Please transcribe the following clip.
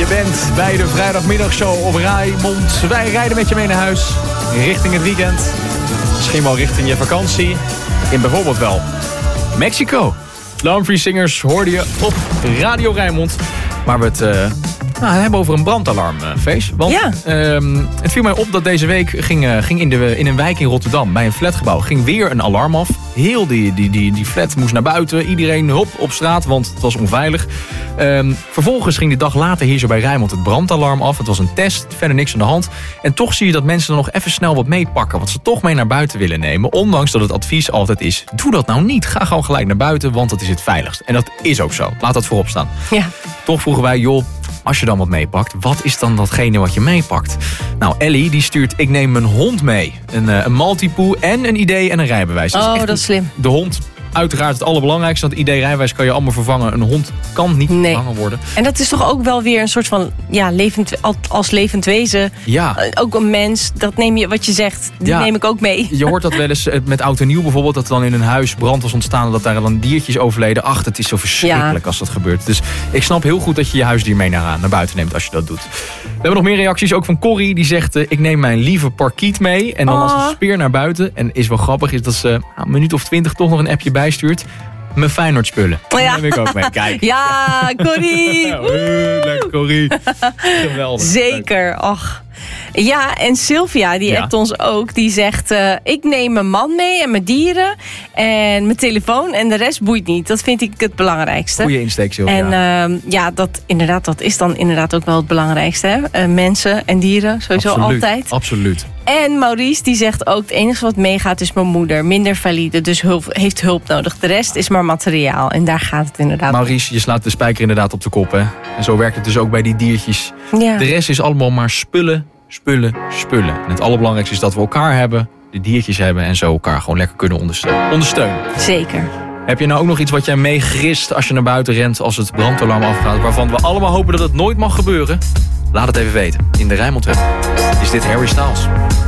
bent bij de vrijdagmiddagshow op Rijnmond. Wij rijden met je mee naar huis, richting het weekend. Misschien wel richting je vakantie. In bijvoorbeeld wel Mexico. De Humphrey Singers hoorde je op Radio Rijnmond. Maar we het hebben over een brandalarm, Fees. Want het viel mij op dat deze week ging in een wijk in Rotterdam, bij een flatgebouw, ging weer een alarm af. Heel die flat moest naar buiten. Iedereen op straat, want het was onveilig. Vervolgens ging de dag later hier zo bij Rijnmond het brandalarm af. Het was een test, verder niks aan de hand. En toch zie je dat mensen er nog even snel wat meepakken, wat ze toch mee naar buiten willen nemen. Ondanks dat het advies altijd is, doe dat nou niet. Ga gewoon gelijk naar buiten, want dat is het veiligst. En dat is ook zo. Laat dat voorop staan. Ja. Toch vroegen wij, joh, als je dan wat meepakt, wat is dan datgene wat je meepakt? Nou, Ellie die stuurt, ik neem mijn hond mee. Een Maltipoe en een ID en een rijbewijs. Dat is slim. De hond, uiteraard het allerbelangrijkste. Want ID-rijbewijs kan je allemaal vervangen. Een hond kan niet vervangen worden. En dat is toch ook wel weer een soort van, als levend wezen. Ja. Ook een mens, dat neem je, wat je zegt, die neem ik ook mee. Je hoort dat wel eens met oud en nieuw bijvoorbeeld, dat dan in een huis brand was ontstaan, dat daar dan diertjes overleden. Ach, het is zo verschrikkelijk als dat gebeurt. Dus ik snap heel goed dat je je huisdier mee naar buiten neemt als je dat doet. We hebben nog meer reacties, ook van Corrie. Die zegt, ik neem mijn lieve parkiet mee. En dan als een speer naar buiten. En is wel grappig, is dat ze een minuut of 20 toch nog een appje bijstuurt. Mijn Feyenoord spullen. Dat neem ik ook mee. Kijk. Ja, Corrie. Lekker Corrie. Geweldig. Zeker. Ach. Ja, en Sylvia, die appt ons ook. Die zegt, ik neem mijn man mee en mijn dieren en mijn telefoon en de rest boeit niet. Dat vind ik het belangrijkste. Goeie insteek, Sylvia. En dat is dan inderdaad ook wel het belangrijkste. Hè? Mensen en dieren, sowieso altijd. Absoluut. En Maurice die zegt ook, het enige wat meegaat is mijn moeder. Minder valide, dus heeft hulp nodig. De rest is maar materiaal en daar gaat het inderdaad. Maurice, je slaat de spijker inderdaad op de kop. Hè? En zo werkt het dus ook bij die diertjes. Ja. De rest is allemaal maar spullen. En het allerbelangrijkste is dat we elkaar hebben, de diertjes hebben en zo elkaar gewoon lekker kunnen ondersteunen. Zeker. Heb je nou ook nog iets wat jij meegrist als je naar buiten rent als het brandalarm afgaat, waarvan we allemaal hopen dat het nooit mag gebeuren? Laat het even weten. In de Rijnmond-app is dit Harry Styles.